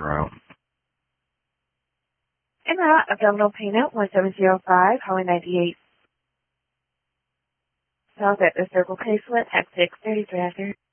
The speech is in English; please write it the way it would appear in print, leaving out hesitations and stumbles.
route. En route, abdominal pain at 1705, Highway 98. South at the Circle K split at 6:33 after.